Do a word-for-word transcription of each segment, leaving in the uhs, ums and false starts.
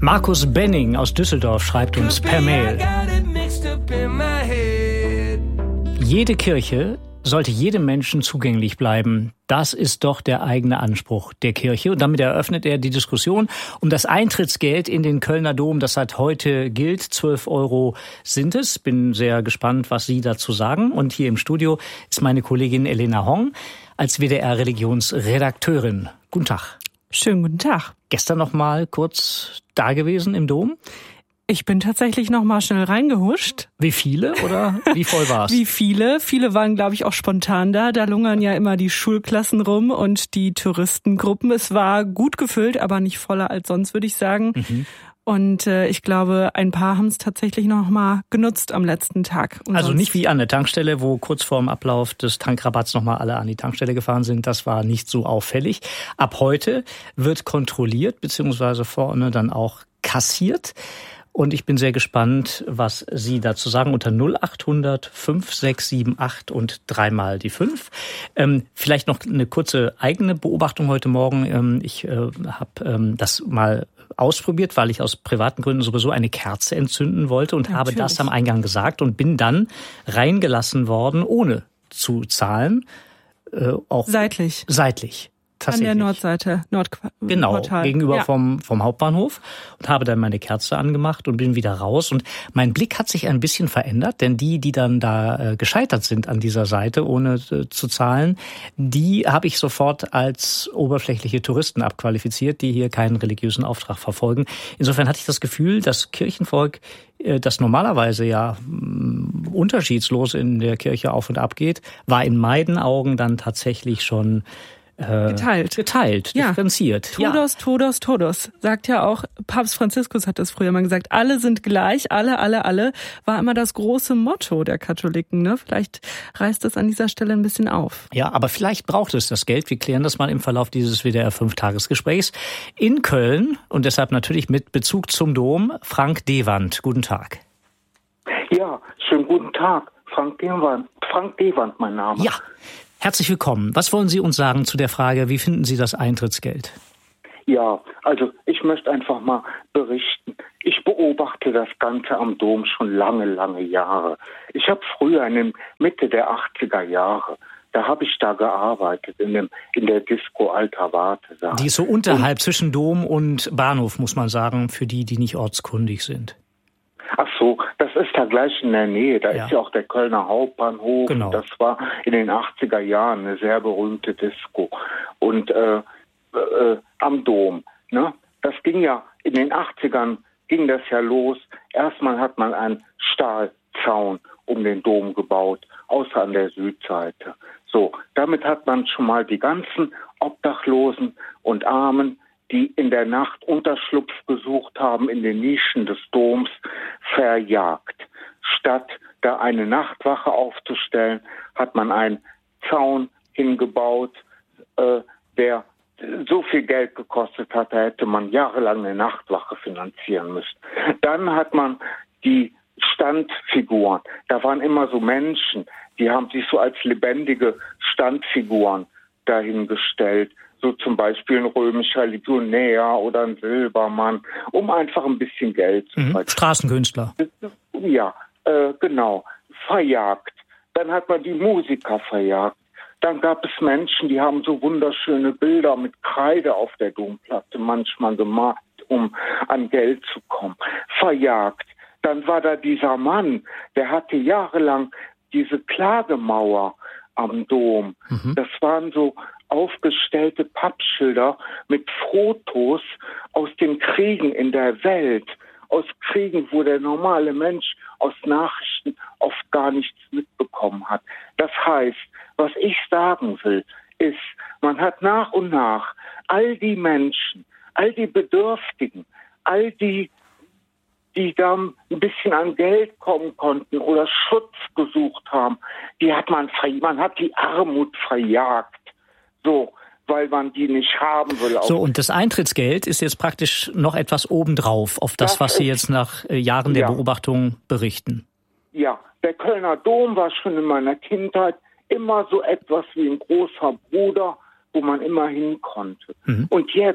Markus Benning aus Düsseldorf schreibt uns per Mail: Jede Kirche sollte jedem Menschen zugänglich bleiben. Das ist doch der eigene Anspruch der Kirche. Und damit eröffnet er die Diskussion um das Eintrittsgeld in den Kölner Dom, das seit heute gilt. zwölf Euro sind es. Bin sehr gespannt, was Sie dazu sagen. Und hier im Studio ist meine Kollegin Elena Hong als W D R-Religionsredakteurin. Guten Tag. Schönen guten Tag. Gestern noch mal kurz da gewesen im Dom? Ich bin tatsächlich noch mal schnell reingehuscht. Wie viele oder wie voll war's? Wie viele? Viele waren, glaube ich, auch spontan da. Da lungern ja immer die Schulklassen rum und die Touristengruppen. Es war gut gefüllt, aber nicht voller als sonst, würde ich sagen. Mhm. Und äh, ich glaube, ein paar haben es tatsächlich noch mal genutzt am letzten Tag. Und also nicht wie an der Tankstelle, wo kurz vorm Ablauf des Tankrabatts noch mal alle an die Tankstelle gefahren sind. Das war nicht so auffällig. Ab heute wird kontrolliert, beziehungsweise vorne dann auch kassiert. Und ich bin sehr gespannt, was Sie dazu sagen unter null acht hundert fünf sechs sieben acht und dreimal die fünf. Ähm, vielleicht noch eine kurze eigene Beobachtung heute Morgen. Ähm, ich äh, habe ähm, das mal ausprobiert, weil ich aus privaten Gründen sowieso eine Kerze entzünden wollte und Natürlich. habe das am Eingang gesagt und bin dann reingelassen worden, ohne zu zahlen. Äh, auch seitlich. Seitlich. An der Nordseite, Nordportal. Genau, gegenüber ja. vom, vom Hauptbahnhof und habe dann meine Kerze angemacht und bin wieder raus. Und mein Blick hat sich ein bisschen verändert, denn die, die dann da äh, gescheitert sind an dieser Seite, ohne äh, zu zahlen, die habe ich sofort als oberflächliche Touristen abqualifiziert, die hier keinen religiösen Auftrag verfolgen. Insofern hatte ich das Gefühl, das Kirchenvolk, äh, das normalerweise ja mh, unterschiedslos in der Kirche auf und ab geht, war in meinen Augen dann tatsächlich schon Geteilt. Geteilt, ja. differenziert. Todos, ja. todos, todos. Sagt ja auch, Papst Franziskus hat das früher mal gesagt, alle sind gleich, alle, alle, alle, war immer das große Motto der Katholiken. Ne? Vielleicht reißt das an dieser Stelle ein bisschen auf. Ja, aber vielleicht braucht es das Geld. Wir klären das mal im Verlauf dieses W D R-Fünf-Tages-Gesprächs in Köln und deshalb natürlich mit Bezug zum Dom. Frank Dewand, guten Tag. Ja, schönen guten Tag. Frank Dewand, Frank Dewand, mein Name. Ja. Herzlich willkommen. Was wollen Sie uns sagen zu der Frage, wie finden Sie das Eintrittsgeld? Ja, also ich möchte einfach mal berichten. Ich beobachte das Ganze am Dom schon lange, lange Jahre. Ich habe früher in der Mitte der achtziger Jahre, da habe ich da gearbeitet, in, dem, in der Disco Alter Warte. Die ist so unterhalb und, zwischen Dom und Bahnhof, muss man sagen, für die, die nicht ortskundig sind. Ach so, das ist da gleich in der Nähe. Da ja. ist ja auch der Kölner Hauptbahnhof. Genau. Das war in den achtziger Jahren eine sehr berühmte Disco. Und äh, äh, am Dom. Ne? Das ging ja, in den achtzigern ging das ja los. Erstmal hat man einen Stahlzaun um den Dom gebaut, außer an der Südseite. So, damit hat man schon mal die ganzen Obdachlosen und Armen, die in der Nacht Unterschlupf gesucht haben in den Nischen des Doms, verjagt. Statt da eine Nachtwache aufzustellen, hat man einen Zaun hingebaut, äh, der so viel Geld gekostet hat, da hätte man jahrelang eine Nachtwache finanzieren müssen. Dann hat man die Standfiguren. Da waren immer so Menschen, die haben sich so als lebendige Standfiguren dahingestellt. So zum Beispiel ein römischer Legionär oder ein Silbermann, um einfach ein bisschen Geld zu verdienen. Mhm. Straßenkünstler. Ja, äh, genau. Verjagt. Dann hat man die Musiker verjagt. Dann gab es Menschen, die haben so wunderschöne Bilder mit Kreide auf der Domplatte manchmal gemalt, um an Geld zu kommen. Verjagt. Dann war da dieser Mann, der hatte jahrelang diese Klagemauer am Dom. Mhm. Das waren so aufgestellte Pappschilder mit Fotos aus den Kriegen in der Welt, aus Kriegen, wo der normale Mensch aus Nachrichten oft gar nichts mitbekommen hat. Das heißt, was ich sagen will, ist, man hat nach und nach all die Menschen, all die Bedürftigen, all die, die da ein bisschen an Geld kommen konnten oder Schutz gesucht haben, die hat man, man hat die Armut verjagt. So, weil man die nicht haben will. So, und das Eintrittsgeld ist jetzt praktisch noch etwas obendrauf auf das, das was Sie jetzt nach Jahren der ja. Beobachtung berichten. Ja, der Kölner Dom war schon in meiner Kindheit immer so etwas wie ein großer Bruder, wo man immer hin konnte. Mhm. Und jetzt,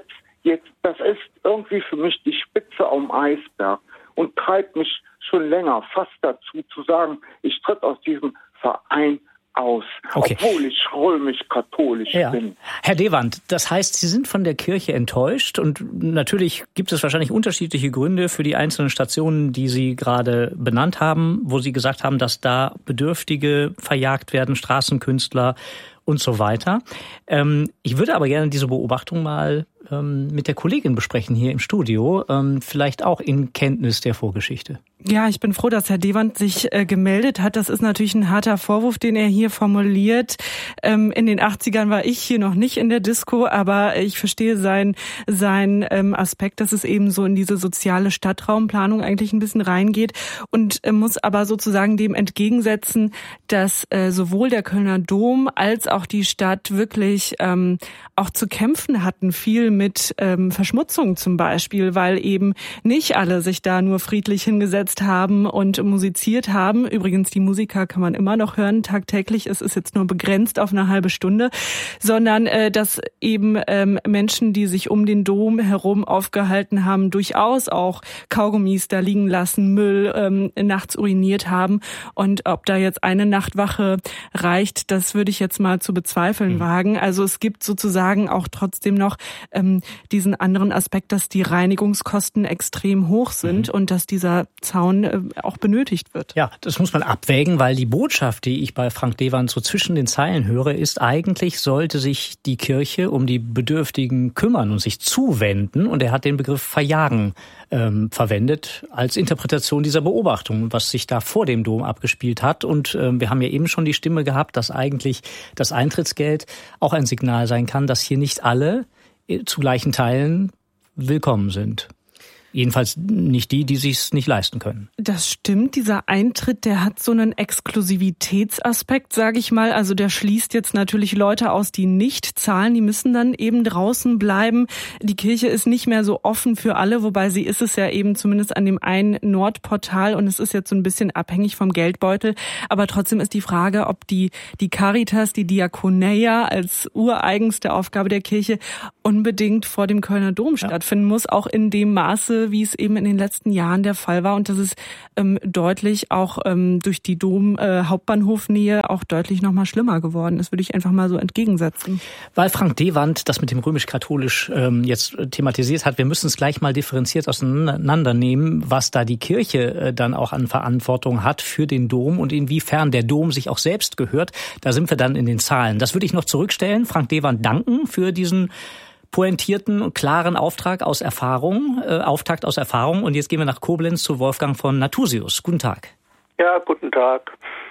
jetzt, das ist irgendwie für mich die Spitze am Eisberg und treibt mich schon länger fast dazu zu sagen, ich tritt aus diesem Verein aus, okay. Obwohl ich römisch-katholisch ja. bin. Herr Dewand, das heißt, Sie sind von der Kirche enttäuscht und natürlich gibt es wahrscheinlich unterschiedliche Gründe für die einzelnen Stationen, die Sie gerade benannt haben, wo Sie gesagt haben, dass da Bedürftige verjagt werden, Straßenkünstler und so weiter. Ähm, ich würde aber gerne diese Beobachtung mal ähm, mit der Kollegin besprechen hier im Studio, ähm, vielleicht auch in Kenntnis der Vorgeschichte. Ja, ich bin froh, dass Herr Dewand sich äh, gemeldet hat. Das ist natürlich ein harter Vorwurf, den er hier formuliert. Ähm, in den achtzigern war ich hier noch nicht in der Disco, aber ich verstehe sein, sein ähm, Aspekt, dass es eben so in diese soziale Stadtraumplanung eigentlich ein bisschen reingeht und äh, muss aber sozusagen dem entgegensetzen, dass äh, sowohl der Kölner Dom als auch die Stadt wirklich ähm, auch zu kämpfen hatten, viel mit ähm, Verschmutzung zum Beispiel, weil eben nicht alle sich da nur friedlich hingesetzt haben und musiziert haben. Übrigens, die Musiker kann man immer noch hören, tagtäglich. Es ist jetzt nur begrenzt auf eine halbe Stunde, sondern äh, dass eben ähm, Menschen, die sich um den Dom herum aufgehalten haben, durchaus auch Kaugummis da liegen lassen, Müll ähm, nachts uriniert haben. Und ob da jetzt eine Nachtwache reicht, das würde ich jetzt mal zu bezweifeln mhm. wagen. Also es gibt sozusagen auch trotzdem noch ähm, diesen anderen Aspekt, dass die Reinigungskosten extrem hoch sind mhm. und dass dieser Zaun auch benötigt wird. Ja, das muss man abwägen, weil die Botschaft, die ich bei Frank Dewand so zwischen den Zeilen höre, ist eigentlich, sollte sich die Kirche um die Bedürftigen kümmern und sich zuwenden. Und er hat den Begriff verjagen ähm, verwendet als Interpretation dieser Beobachtung, was sich da vor dem Dom abgespielt hat. Und ähm, wir haben ja eben schon die Stimme gehabt, dass eigentlich das Eintrittsgeld auch ein Signal sein kann, dass hier nicht alle zu gleichen Teilen willkommen sind. Jedenfalls nicht die, die sich's nicht leisten können. Das stimmt. Dieser Eintritt, der hat so einen Exklusivitätsaspekt, sage ich mal. Also der schließt jetzt natürlich Leute aus, die nicht zahlen. Die müssen dann eben draußen bleiben. Die Kirche ist nicht mehr so offen für alle, wobei sie ist es ja eben zumindest an dem einen Nordportal und es ist jetzt so ein bisschen abhängig vom Geldbeutel. Aber trotzdem ist die Frage, ob die, die Caritas, die Diakonia als ureigenste Aufgabe der Kirche unbedingt vor dem Kölner Dom ja. stattfinden muss, auch in dem Maße, wie es eben in den letzten Jahren der Fall war. Und das ist ähm, deutlich auch ähm, durch die Dom-Hauptbahnhofnähe äh, auch deutlich noch mal schlimmer geworden. Das würde ich einfach mal so entgegensetzen. Weil Frank Dewand das mit dem römisch-katholisch ähm, jetzt thematisiert hat, wir müssen es gleich mal differenziert auseinandernehmen, was da die Kirche äh, dann auch an Verantwortung hat für den Dom und inwiefern der Dom sich auch selbst gehört. Da sind wir dann in den Zahlen. Das würde ich noch zurückstellen. Frank Dewand danken für diesen pointierten und klaren Auftrag aus Erfahrung, äh, Auftakt aus Erfahrung. Und jetzt gehen wir nach Koblenz zu Wolfgang von Nathusius. Guten Tag. Ja, guten Tag.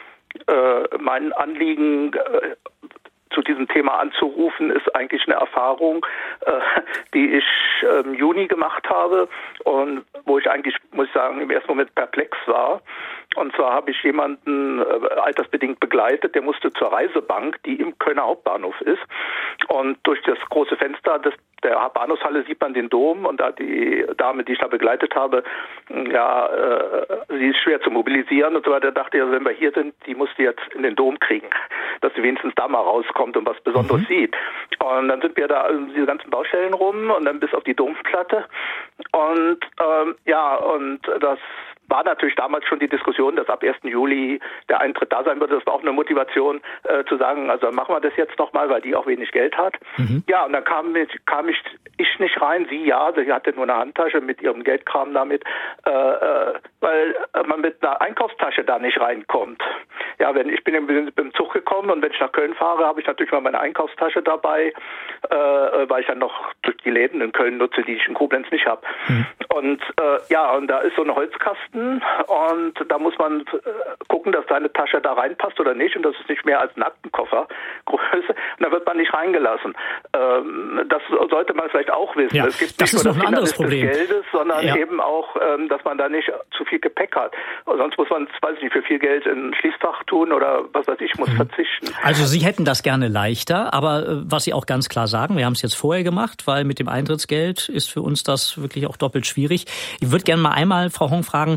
Äh, mein Anliegen äh, zu diesem Thema anzurufen, ist eigentlich eine Erfahrung, äh, die ich äh, im Juni gemacht habe und wo ich eigentlich, muss ich sagen, im ersten Moment perplex war. Und zwar habe ich jemanden äh, altersbedingt begleitet, der musste zur Reisebank, die im Kölner Hauptbahnhof ist. Und durch das große Fenster des, der Bahnhofshalle sieht man den Dom. Und da die Dame, die ich da begleitet habe, ja, äh, sie ist schwer zu mobilisieren und so weiter, dachte ich, also, wenn wir hier sind, die muss die jetzt in den Dom kriegen, dass sie wenigstens da mal rauskommt und was Besonderes mhm. sieht. Und dann sind wir da um diese ganzen Baustellen rum und dann bis auf die Domplatte. Und ähm, ja, und das war natürlich damals schon die Diskussion, dass ab ersten Juli der Eintritt da sein würde. Das war auch eine Motivation äh, zu sagen, also machen wir das jetzt nochmal, weil die auch wenig Geld hat. Mhm. Ja, und dann kam, kam ich, ich nicht rein, sie ja, sie hatte nur eine Handtasche mit ihrem Geldkram damit, äh, äh, weil man mit einer Einkaufstasche da nicht reinkommt. Ja, wenn ich bin im, im Zug gekommen und wenn ich nach Köln fahre, habe ich natürlich mal meine Einkaufstasche dabei, äh, weil ich dann noch durch die Läden in Köln nutze, die ich in Koblenz nicht habe. Mhm. Und äh, ja, und da ist so ein Holzkasten und da muss man äh, gucken, dass deine Tasche da reinpasst oder nicht und das ist nicht mehr als ein Aktenkoffer Größe und da wird man nicht reingelassen. Ähm, das sollte man vielleicht auch wissen. Ja, es gibt das nicht ist nur noch das ein anderes Problem. des Geldes, sondern ja. eben auch, ähm, dass man da nicht zu viel Gepäck hat. Sonst muss man, weiß ich nicht, für viel Geld in ein Schließfach tun oder was weiß ich, muss mhm. verzichten. Also Sie hätten das gerne leichter, aber äh, was Sie auch ganz klar sagen, wir haben es jetzt vorher gemacht, weil mit dem Eintrittsgeld ist für uns das wirklich auch doppelt schwierig. Ich würde gerne mal einmal, Frau Hong, fragen,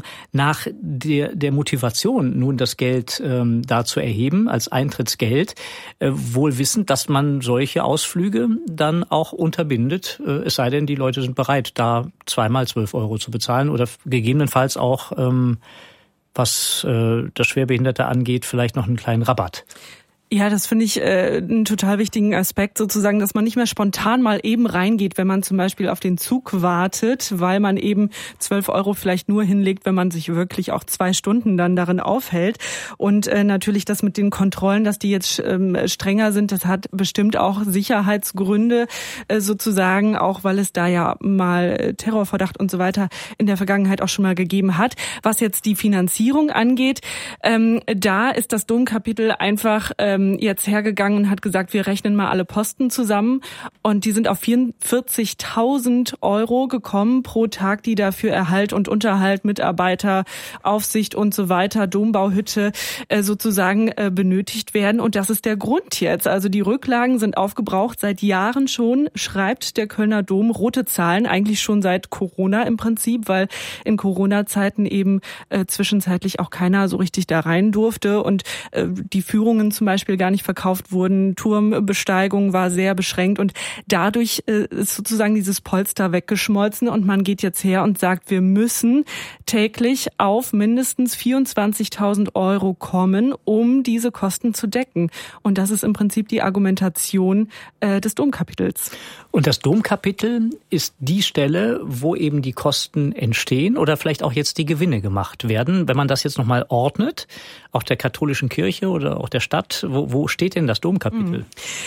nach der, der Motivation, nun das Geld ähm, da zu erheben als Eintrittsgeld, äh, wohl wissend, dass man solche Ausflüge dann auch unterbindet, äh, es sei denn, die Leute sind bereit, da zweimal zwölf Euro zu bezahlen oder gegebenenfalls auch, ähm, was äh, das Schwerbehinderte angeht, vielleicht noch einen kleinen Rabatt. Ja, das finde ich äh, einen total wichtigen Aspekt sozusagen, dass man nicht mehr spontan mal eben reingeht, wenn man zum Beispiel auf den Zug wartet, weil man eben zwölf Euro vielleicht nur hinlegt, wenn man sich wirklich auch zwei Stunden dann darin aufhält. Und äh, natürlich das mit den Kontrollen, dass die jetzt ähm, strenger sind, das hat bestimmt auch Sicherheitsgründe äh, sozusagen, auch weil es da ja mal Terrorverdacht und so weiter in der Vergangenheit auch schon mal gegeben hat. Was jetzt die Finanzierung angeht, ähm, da ist das Domkapitel einfach äh, jetzt hergegangen und hat gesagt, wir rechnen mal alle Posten zusammen und die sind auf vierundvierzigtausend Euro gekommen pro Tag, die dafür Erhalt und Unterhalt, Mitarbeiter, Aufsicht und so weiter, Dombauhütte äh, sozusagen äh, benötigt werden und das ist der Grund jetzt. Also die Rücklagen sind aufgebraucht seit Jahren schon, schreibt der Kölner Dom, rote Zahlen, eigentlich schon seit Corona im Prinzip, weil in Corona-Zeiten eben äh, zwischenzeitlich auch keiner so richtig da rein durfte und äh, die Führungen zum Beispiel gar nicht verkauft wurden. Turmbesteigung war sehr beschränkt und dadurch ist sozusagen dieses Polster weggeschmolzen und man geht jetzt her und sagt, wir müssen täglich auf mindestens vierundzwanzigtausend Euro kommen, um diese Kosten zu decken. Und das ist im Prinzip die Argumentation äh, des Domkapitels. Und das Domkapitel ist die Stelle, wo eben die Kosten entstehen oder vielleicht auch jetzt die Gewinne gemacht werden. Wenn man das jetzt nochmal ordnet, auch der katholischen Kirche oder auch der Stadt, wo, wo steht denn das Domkapitel?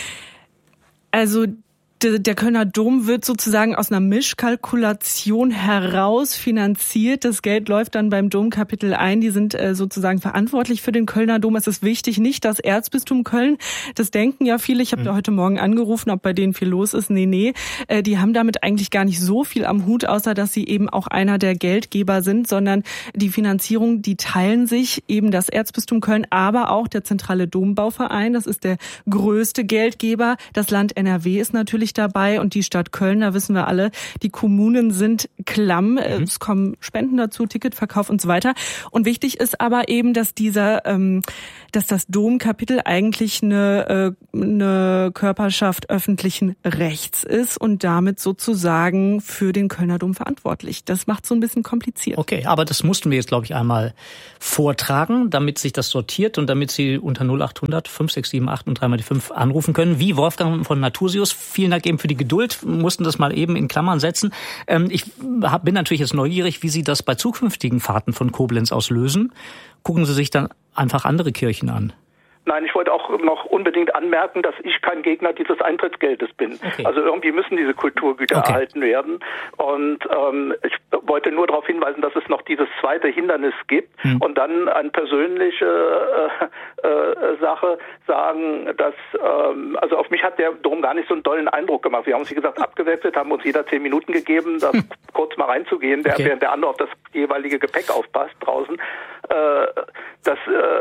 Also der Kölner Dom wird sozusagen aus einer Mischkalkulation heraus finanziert. Das Geld läuft dann beim Domkapitel ein. Die sind sozusagen verantwortlich für den Kölner Dom. Es ist wichtig, nicht das Erzbistum Köln. Das denken ja viele. Ich habe mhm. da heute Morgen angerufen, ob bei denen viel los ist. Nee, nee. Die haben damit eigentlich gar nicht so viel am Hut, außer dass sie eben auch einer der Geldgeber sind, sondern die Finanzierung, die teilen sich eben das Erzbistum Köln, aber auch der Zentrale Dombauverein. Das ist der größte Geldgeber. Das Land N R W ist natürlich dabei und die Stadt Köln, da wissen wir alle, die Kommunen sind klamm, mhm. es kommen Spenden dazu, Ticketverkauf und so weiter. Und wichtig ist aber eben, dass dieser, ähm, dass das Domkapitel eigentlich eine, äh, eine Körperschaft öffentlichen Rechts ist und damit sozusagen für den Kölner Dom verantwortlich. Das macht so ein bisschen kompliziert. Okay, aber das mussten wir jetzt, glaube ich, einmal vortragen, damit sich das sortiert und damit Sie unter null acht hundert fünf sechs sieben acht und drei mal die fünf anrufen können. Wie Wolfgang von Natursius, vielen Dank eben für die Geduld, mussten das mal eben in Klammern setzen. Ähm, ich hab, bin natürlich jetzt neugierig, wie Sie das bei zukünftigen Fahrten von Koblenz aus lösen. Gucken Sie sich dann einfach andere Kirchen an. Nein, ich wollte auch noch unbedingt anmerken, dass ich kein Gegner dieses Eintrittsgeldes bin. Okay. Also irgendwie müssen diese Kulturgüter okay. erhalten werden. Und ähm, ich wollte nur darauf hinweisen, dass es noch dieses zweite Hindernis gibt. Hm. Und dann eine persönliche äh, äh, Sache sagen, dass ähm, also auf mich hat der Dom gar nicht so einen dollen Eindruck gemacht. Wir haben uns, wie gesagt, abgewechselt, haben uns jeder zehn Minuten gegeben, da hm. kurz mal reinzugehen, der, okay. während der andere auf das jeweilige Gepäck aufpasst draußen. Äh, das,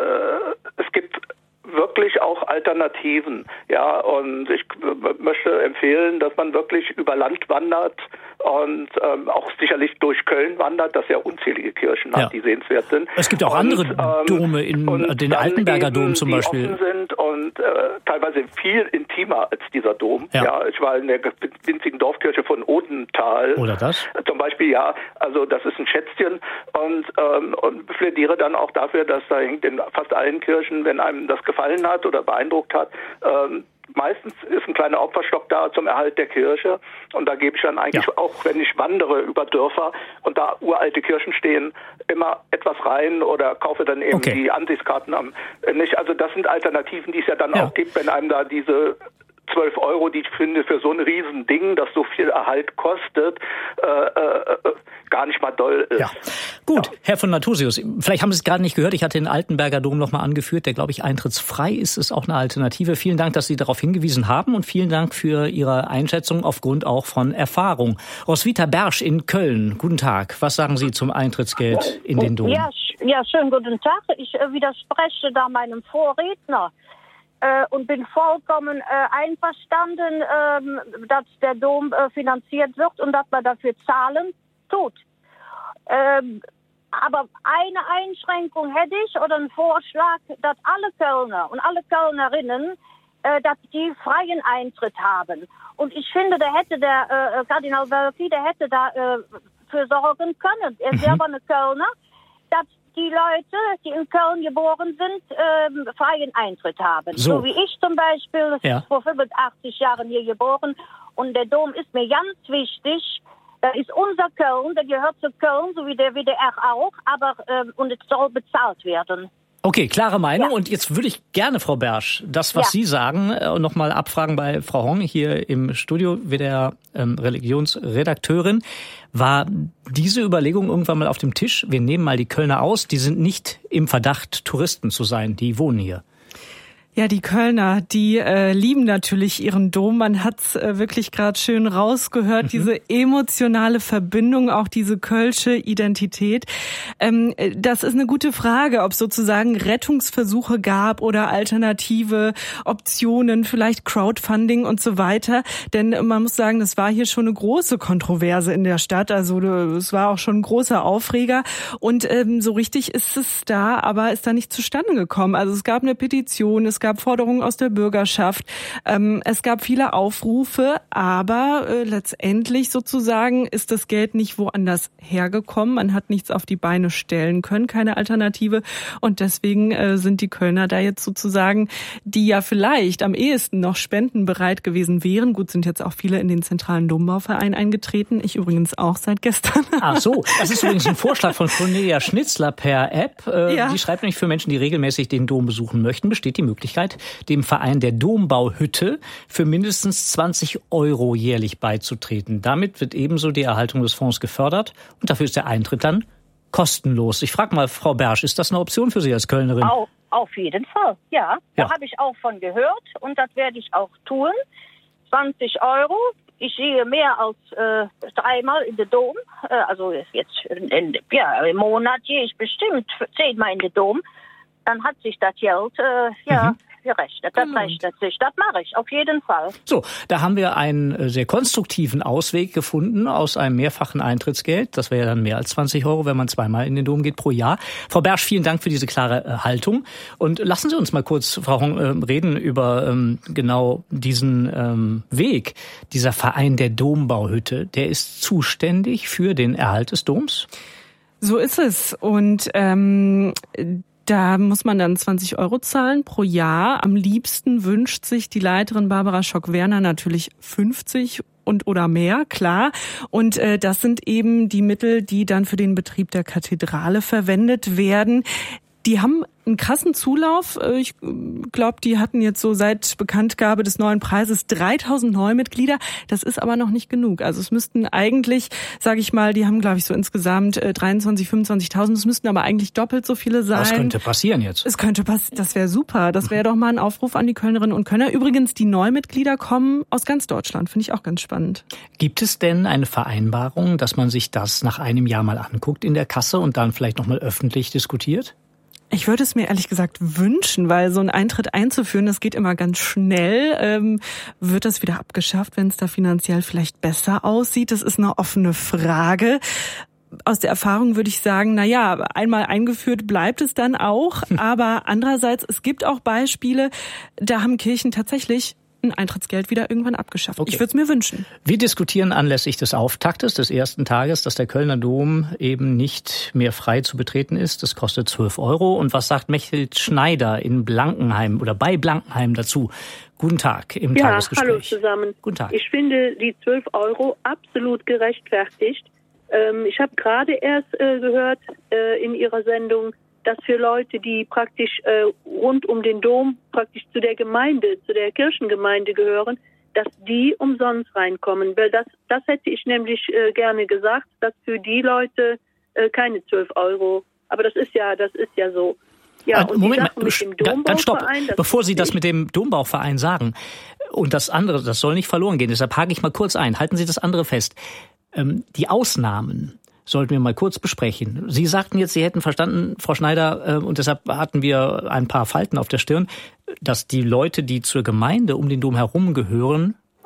äh, es gibt wirklich auch Alternativen, ja, und ich möchte empfehlen, dass man wirklich über Land wandert und ähm, auch sicherlich durch Köln wandert, das ja unzählige Kirchen hat, ja. die sehenswert sind. Es gibt auch und, andere Dome, in und den Altenberger Dom zum Beispiel. Die offen sind und äh, teilweise viel intimer als dieser Dom. Ja. ja, ich war in der winzigen Dorfkirche von Odenthal. Oder das? Zum Beispiel, ja, also das ist ein Schätzchen und, ähm, und plädiere dann auch dafür, dass da hängt in fast allen Kirchen, wenn einem das gefällt, hat oder beeindruckt hat. Ähm, meistens ist ein kleiner Opferstock da zum Erhalt der Kirche und da gebe ich dann eigentlich ja. auch, wenn ich wandere über Dörfer und da uralte Kirchen stehen, immer etwas rein oder kaufe dann eben okay. die Ansichtskarten am äh, nicht. Also das sind Alternativen, die es ja dann ja. auch gibt, wenn einem da diese zwölf Euro, die ich finde, für so ein Riesending, das so viel Erhalt kostet, äh, äh, gar nicht mal doll ist. Ja. Gut, ja. Herr von Natursius, vielleicht haben Sie es gerade nicht gehört, ich hatte den Altenberger Dom nochmal angeführt, der, glaube ich, eintrittsfrei ist, ist auch eine Alternative. Vielen Dank, dass Sie darauf hingewiesen haben und vielen Dank für Ihre Einschätzung aufgrund auch von Erfahrung. Roswitha Bersch in Köln, guten Tag. Was sagen Sie zum Eintrittsgeld in den Dom? Ja, ja, schönen guten Tag. Ich äh, widerspreche da meinem Vorredner. Äh, und bin vollkommen äh, einverstanden, äh, dass der Dom äh, finanziert wird und dass man dafür zahlen tut. Ähm, Aber eine Einschränkung hätte ich oder einen Vorschlag, dass alle Kölner und alle Kölnerinnen, äh, dass die freien Eintritt haben. Und ich finde, da hätte der äh, Kardinal Wölki, der hätte da äh, für sorgen können. Er ist mhm. selber eine Kölner, dass die Leute, die in Köln geboren sind, ähm, freien Eintritt haben. So. so wie ich zum Beispiel, ja. vor fünfundachtzig Jahren hier geboren. Und der Dom ist mir ganz wichtig. Das ist unser Köln, der gehört zu Köln, so wie der W D R auch, aber ähm, und es soll bezahlt werden. Okay, klare Meinung. Ja. Und jetzt würde ich gerne, Frau Bersch, das, was ja. Sie sagen, äh, nochmal abfragen bei Frau Hong hier im Studio, W D R ähm, Religionsredakteurin. War diese Überlegung irgendwann mal auf dem Tisch? Wir nehmen mal die Kölner aus, die sind nicht im Verdacht, Touristen zu sein, die wohnen hier. Ja, die Kölner, die äh, lieben natürlich ihren Dom. Man hat's äh, wirklich gerade schön rausgehört, mhm. diese emotionale Verbindung, auch diese kölsche Identität. Ähm, das ist eine gute Frage, ob es sozusagen Rettungsversuche gab oder alternative Optionen, vielleicht Crowdfunding und so weiter. Denn man muss sagen, das war hier schon eine große Kontroverse in der Stadt. Also es war auch schon ein großer Aufreger. Und ähm, so richtig ist es da, aber ist da nicht zustande gekommen. Also es gab eine Petition, es Es gab Forderungen aus der Bürgerschaft, ähm, es gab viele Aufrufe, aber äh, letztendlich sozusagen ist das Geld nicht woanders hergekommen. Man hat nichts auf die Beine stellen können, keine Alternative. Und deswegen äh, sind die Kölner da jetzt sozusagen, die ja vielleicht am ehesten noch spendenbereit gewesen wären. Gut, sind jetzt auch viele in den zentralen Dombauverein eingetreten. Ich übrigens auch seit gestern. Ach so, das ist übrigens ein Vorschlag von Cornelia Schnitzler per App. Äh, ja. Die schreibt nämlich, für Menschen, die regelmäßig den Dom besuchen möchten, besteht die Möglichkeit, dem Verein der Dombauhütte für mindestens zwanzig Euro jährlich beizutreten. Damit wird ebenso die Erhaltung des Fonds gefördert und dafür ist der Eintritt dann kostenlos. Ich frage mal, Frau Bersch, ist das eine Option für Sie als Kölnerin? Auf, auf jeden Fall, ja. ja. Da habe ich auch von gehört und das werde ich auch tun. zwanzig Euro. Ich gehe mehr als äh, dreimal in den Dom. Äh, also jetzt in, ja, im Monat gehe ich bestimmt zehnmal in den Dom. Dann hat sich das Geld äh, ja mhm. gerechnet. Das rechnet sich. Das mache ich auf jeden Fall. So, da haben wir einen sehr konstruktiven Ausweg gefunden aus einem mehrfachen Eintrittsgeld. Das wäre ja dann mehr als zwanzig Euro, wenn man zweimal in den Dom geht pro Jahr. Frau Bersch, vielen Dank für diese klare äh, Haltung. Und lassen Sie uns mal kurz, Frau Hong, äh, reden über ähm, genau diesen ähm, Weg. Dieser Verein der Dombauhütte, der ist zuständig für den Erhalt des Doms? So ist es. Und ähm, da muss man dann zwanzig Euro zahlen pro Jahr. Am liebsten wünscht sich die Leiterin Barbara Schock-Werner natürlich fünfzig und oder mehr, klar. Und äh, das sind eben die Mittel, die dann für den Betrieb der Kathedrale verwendet werden. Die haben einen krassen Zulauf. Ich glaube, die hatten jetzt so seit Bekanntgabe des neuen Preises dreitausend Neumitglieder. Das ist aber noch nicht genug. Also es müssten eigentlich, sage ich mal, die haben, glaube ich, so insgesamt dreiundzwanzig, fünfundzwanzigtausend. Es müssten aber eigentlich doppelt so viele sein. Was könnte passieren jetzt? Es könnte passieren. Das wäre super. Das wäre doch mal ein Aufruf an die Kölnerinnen und Kölner. Übrigens, die Neumitglieder kommen aus ganz Deutschland. Finde ich auch ganz spannend. Gibt es denn eine Vereinbarung, dass man sich das nach einem Jahr mal anguckt in der Kasse und dann vielleicht nochmal öffentlich diskutiert? Ich würde es mir ehrlich gesagt wünschen, weil so einen Eintritt einzuführen, das geht immer ganz schnell. Ähm, wird das wieder abgeschafft, wenn es da finanziell vielleicht besser aussieht? Das ist eine offene Frage. Aus der Erfahrung würde ich sagen, na ja, einmal eingeführt bleibt es dann auch. Aber andererseits, es gibt auch Beispiele, da haben Kirchen tatsächlich ein Eintrittsgeld wieder irgendwann abgeschafft. Okay. Ich würde es mir wünschen. Wir diskutieren anlässlich des Auftaktes des ersten Tages, dass der Kölner Dom eben nicht mehr frei zu betreten ist. Das kostet zwölf Euro. Und was sagt Mechthild Schneider in Blankenheim oder bei Blankenheim dazu? Guten Tag im ja, Tagesgespräch. Hallo zusammen. Guten Tag. Ich finde die zwölf Euro absolut gerechtfertigt. Ähm, ich habe gerade erst äh, gehört äh, in Ihrer Sendung, dass für Leute, die praktisch äh, rund um den Dom praktisch zu der Gemeinde, zu der Kirchengemeinde gehören, dass die umsonst reinkommen. Weil das, das hätte ich nämlich äh, gerne gesagt, dass für die Leute äh, keine zwölf Euro. Aber das ist ja, das ist ja so. Ja, und Moment mal, mit dem Dombauverein, dann stopp. Bevor Sie das mit dem Dombauverein sagen und das andere, das soll nicht verloren gehen. Deshalb hake ich mal kurz ein. Halten Sie das andere fest. Ähm, die Ausnahmen sollten wir mal kurz besprechen. Sie sagten jetzt, Sie hätten verstanden, Frau Schneider, äh, und deshalb hatten wir ein paar Falten auf der Stirn, dass die Leute, die zur Gemeinde um den Dom herum gehören,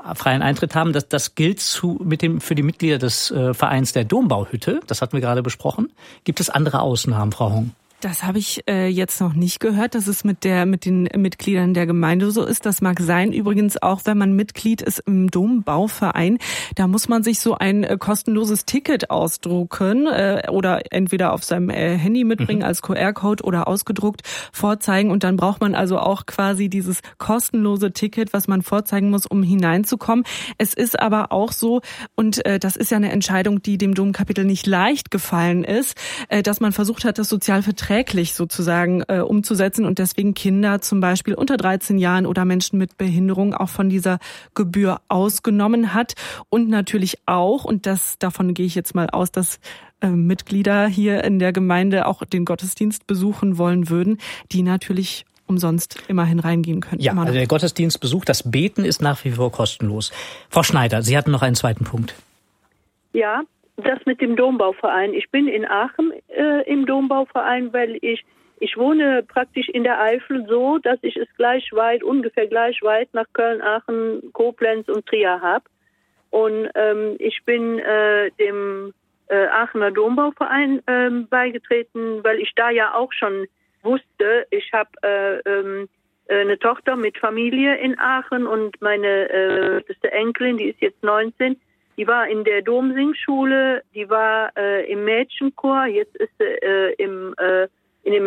freien Eintritt haben. Das, das gilt zu, mit dem, für die Mitglieder des äh, Vereins der Dombauhütte. Das hatten wir gerade besprochen. Gibt es andere Ausnahmen, Frau Hong? Das habe ich äh, jetzt noch nicht gehört, dass es mit der mit den Mitgliedern der Gemeinde so ist. Das mag sein. Übrigens auch, wenn man Mitglied ist im Dombauverein, da muss man sich so ein äh, kostenloses Ticket ausdrucken äh, oder entweder auf seinem äh, Handy mitbringen mhm. als Q R-Code oder ausgedruckt vorzeigen. Und dann braucht man also auch quasi dieses kostenlose Ticket, was man vorzeigen muss, um hineinzukommen. Es ist aber auch so, und äh, das ist ja eine Entscheidung, die dem Domkapitel nicht leicht gefallen ist, äh, dass man versucht hat, das Sozialverträglich sozusagen äh, umzusetzen und deswegen Kinder zum Beispiel unter dreizehn Jahren oder Menschen mit Behinderung auch von dieser Gebühr ausgenommen hat. Und natürlich auch, und das davon gehe ich jetzt mal aus, dass äh, Mitglieder hier in der Gemeinde auch den Gottesdienst besuchen wollen würden, die natürlich umsonst immerhin reingehen können. Ja, also der Gottesdienstbesuch, das Beten ist nach wie vor kostenlos. Frau Schneider, Sie hatten noch einen zweiten Punkt. Ja, das mit dem Dombauverein. Ich bin in Aachen äh, im Dombauverein, weil ich ich wohne praktisch in der Eifel so, dass ich es gleich weit, ungefähr gleich weit nach Köln, Aachen, Koblenz und Trier habe. Und ähm, ich bin äh, dem äh, Aachener Dombauverein äh, beigetreten, weil ich da ja auch schon wusste, ich habe äh, äh, eine Tochter mit Familie in Aachen und meine äh, das ist die Enkelin, die ist jetzt neunzehn. Die war in der Domsingschule, die war äh, im Mädchenchor, jetzt ist sie äh, im, äh, in dem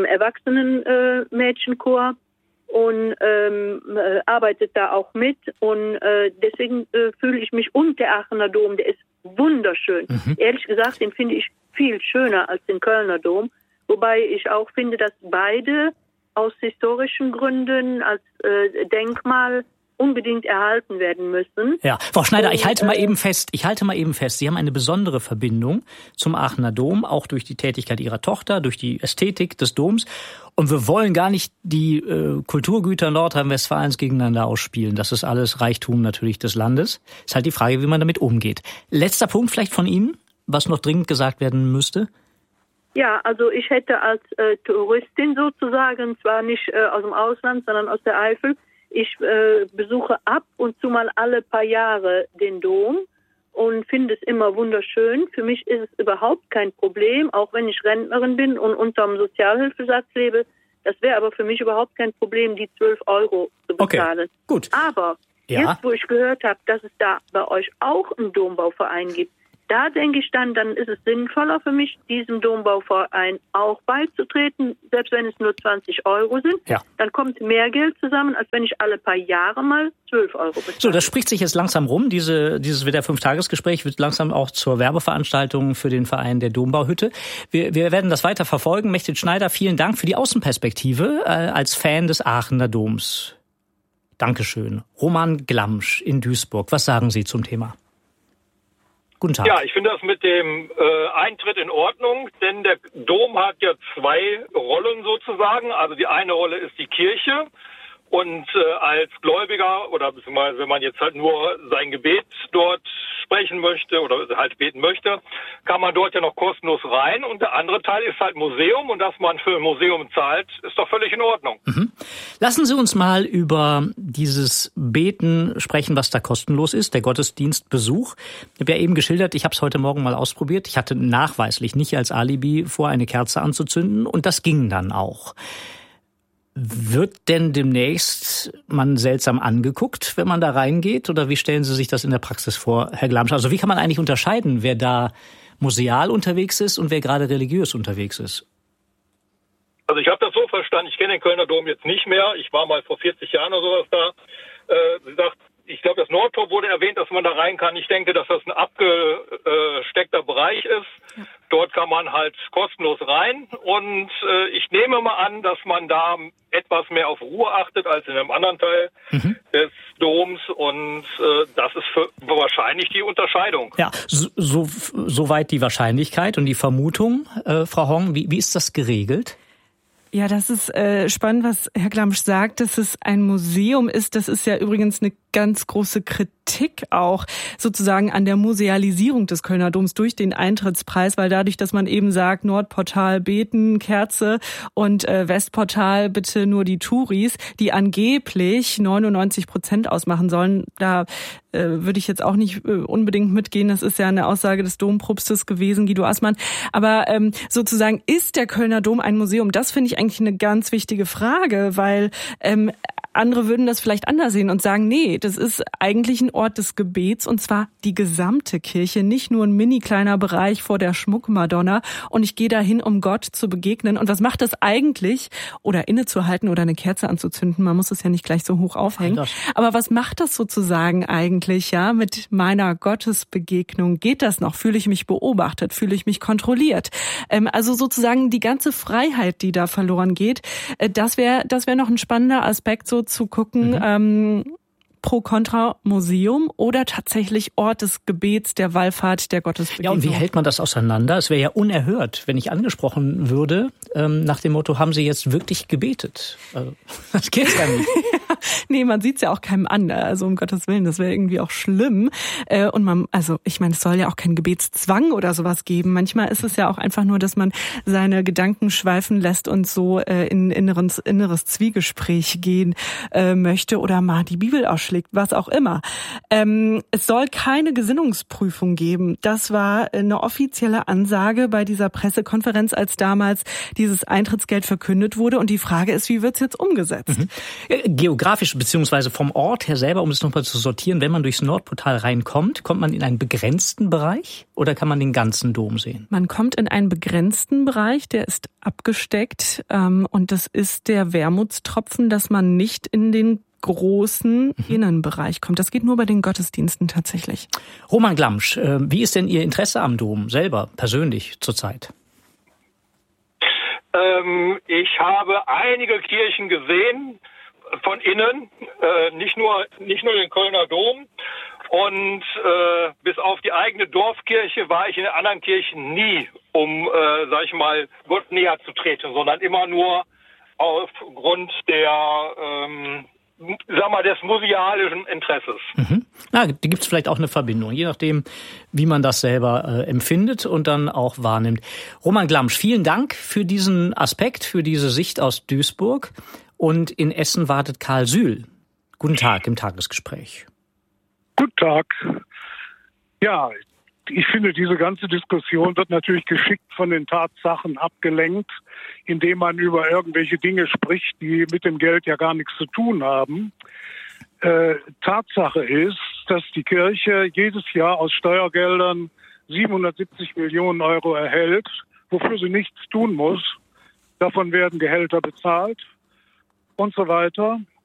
Erwachsenen-Mädchenchor äh, und ähm, äh, arbeitet da auch mit. Und äh, deswegen äh, fühle ich mich, und der Aachener Dom, der ist wunderschön. Mhm. Ehrlich gesagt, den finde ich viel schöner als den Kölner Dom. Wobei ich auch finde, dass beide aus historischen Gründen als äh, Denkmal unbedingt erhalten werden müssen. Ja, Frau Schneider, und, ich halte mal äh, eben fest, ich halte mal eben fest, Sie haben eine besondere Verbindung zum Aachener Dom, auch durch die Tätigkeit Ihrer Tochter, durch die Ästhetik des Doms. Und wir wollen gar nicht die äh, Kulturgüter Nordrhein-Westfalens gegeneinander ausspielen. Das ist alles Reichtum natürlich des Landes. Ist halt die Frage, wie man damit umgeht. Letzter Punkt vielleicht von Ihnen, was noch dringend gesagt werden müsste? Ja, also ich hätte als äh, Touristin sozusagen, zwar nicht äh, aus dem Ausland, sondern aus der Eifel, ich äh, besuche ab und zu mal alle paar Jahre den Dom und finde es immer wunderschön. Für mich ist es überhaupt kein Problem, auch wenn ich Rentnerin bin und unterm Sozialhilfesatz lebe. Das wäre aber für mich überhaupt kein Problem, die zwölf Euro zu bezahlen. Okay, gut. Aber ja. Jetzt, wo ich gehört habe, dass es da bei euch auch einen Dombauverein gibt, da denke ich dann, dann ist es sinnvoller für mich, diesem Dombauverein auch beizutreten, selbst wenn es nur zwanzig Euro sind. Ja. Dann kommt mehr Geld zusammen, als wenn ich alle paar Jahre mal zwölf Euro bezahle. So, das spricht sich jetzt langsam rum. Diese, dieses W D R-Fünf-Tagesgespräch wird langsam auch zur Werbeveranstaltung für den Verein der Dombauhütte. Wir, wir werden das weiter verfolgen. Mechthild Schneider, vielen Dank für die Außenperspektive äh, als Fan des Aachener Doms. Dankeschön. Roman Glamsch in Duisburg. Was sagen Sie zum Thema? Guten Tag. Ja, ich finde das mit dem äh, Eintritt in Ordnung, denn der Dom hat ja zwei Rollen sozusagen. Also die eine Rolle ist die Kirche und äh, als Gläubiger oder beziehungsweise wenn man jetzt halt nur sein Gebet dort sprechen möchte oder halt beten möchte, kann man dort ja noch kostenlos rein. Und der andere Teil ist halt Museum und dass man für ein Museum zahlt, ist doch völlig in Ordnung. Mhm. Lassen Sie uns mal über dieses Beten sprechen, was da kostenlos ist, der Gottesdienstbesuch. Ich habe ja eben geschildert, ich habe es heute Morgen mal ausprobiert. Ich hatte nachweislich nicht als Alibi vor, eine Kerze anzuzünden und das ging dann auch. Wird denn demnächst man seltsam angeguckt, wenn man da reingeht? Oder wie stellen Sie sich das in der Praxis vor, Herr Glamsch? Also wie kann man eigentlich unterscheiden, wer da museal unterwegs ist und wer gerade religiös unterwegs ist? Also ich habe das so verstanden, ich kenne den Kölner Dom jetzt nicht mehr. Ich war mal vor vierzig Jahren oder sowas da. Äh, wie gesagt, ich glaube, das Nordtor wurde erwähnt, dass man da rein kann. Ich denke, dass das ein abgesteckter Bereich ist. Dort kann man halt kostenlos rein. Und äh, ich nehme mal an, dass man da etwas mehr auf Ruhe achtet als in einem anderen Teil mhm. des Doms. Und äh, das ist für, wahrscheinlich die Unterscheidung. Ja, so, so, so weit die Wahrscheinlichkeit und die Vermutung. Äh, Frau Hong, wie, wie ist das geregelt? Ja, das ist äh, spannend, was Herr Glamsch sagt, dass es ein Museum ist. Das ist ja übrigens eine ganz große Kritik auch sozusagen an der Musealisierung des Kölner Doms durch den Eintrittspreis, weil dadurch, dass man eben sagt, Nordportal beten, Kerze und äh, Westportal bitte nur die Touris, die angeblich neunundneunzig Prozent ausmachen sollen, da äh, würde ich jetzt auch nicht äh, unbedingt mitgehen. Das ist ja eine Aussage des Dompropstes gewesen, Guido Assmann. Aber ähm, sozusagen, ist der Kölner Dom ein Museum? Das finde ich eigentlich eine ganz wichtige Frage, weil ähm, andere würden das vielleicht anders sehen und sagen, nee, das ist eigentlich ein Ort des Gebets und zwar die gesamte Kirche, nicht nur ein mini kleiner Bereich vor der Schmuckmadonna und ich gehe dahin, um Gott zu begegnen. Und was macht das eigentlich? Oder innezuhalten oder eine Kerze anzuzünden, man muss es ja nicht gleich so hoch aufhängen. Aber was macht das sozusagen eigentlich, ja, mit meiner Gottesbegegnung? Geht das noch? Fühle ich mich beobachtet? Fühle ich mich kontrolliert? Ähm, also sozusagen die ganze Freiheit, die da verloren geht, äh, das wäre das wäre noch ein spannender Aspekt, so zu gucken, mhm. ähm, pro kontra Museum oder tatsächlich Ort des Gebets, der Wallfahrt, der Gottesbegegnung. Ja, und wie hält man das auseinander? Es wäre ja unerhört, wenn ich angesprochen würde, ähm, nach dem Motto, haben Sie jetzt wirklich gebetet? Also, das geht ja nicht. Nee, man sieht's ja auch keinem an, also um Gottes Willen, das wäre irgendwie auch schlimm. Äh, und man, also ich meine, es soll ja auch keinen Gebetszwang oder sowas geben. Manchmal ist es ja auch einfach nur, dass man seine Gedanken schweifen lässt und so äh, in inneres, inneres Zwiegespräch gehen äh, möchte oder mal die Bibel ausschlägt, was auch immer. Ähm, es soll keine Gesinnungsprüfung geben. Das war eine offizielle Ansage bei dieser Pressekonferenz, als damals dieses Eintrittsgeld verkündet wurde. Und die Frage ist, wie wird's jetzt umgesetzt? Mhm. Geografisch beziehungsweise vom Ort her selber, um es nochmal zu sortieren, wenn man durchs Nordportal reinkommt, kommt man in einen begrenzten Bereich oder kann man den ganzen Dom sehen? Man kommt in einen begrenzten Bereich, der ist abgesteckt ähm, und das ist der Wermutstropfen, dass man nicht in den großen mhm. Innenbereich kommt. Das geht nur bei den Gottesdiensten tatsächlich. Roman Glamsch, äh, wie ist denn Ihr Interesse am Dom selber persönlich zurzeit? Ähm, ich habe einige Kirchen gesehen, von innen, äh, nicht nur nicht nur den Kölner Dom. Und äh, bis auf die eigene Dorfkirche war ich in den anderen Kirchen nie, um, äh, sag ich mal, Gott näher zu treten, sondern immer nur aufgrund der, ähm, sag mal, des musealischen Interesses. Mhm. Na, da gibt es vielleicht auch eine Verbindung, je nachdem, wie man das selber äh, empfindet und dann auch wahrnimmt. Roman Glamsch, vielen Dank für diesen Aspekt, für diese Sicht aus Duisburg. Und in Essen wartet Karl Sühl. Guten Tag im Tagesgespräch. Guten Tag. Ja, ich finde, diese ganze Diskussion wird natürlich geschickt von den Tatsachen abgelenkt, indem man über irgendwelche Dinge spricht, die mit dem Geld ja gar nichts zu tun haben. Äh, Tatsache ist, dass die Kirche jedes Jahr aus Steuergeldern siebenhundertsiebzig Millionen Euro erhält, wofür sie nichts tun muss. Davon werden Gehälter bezahlt und so weiter.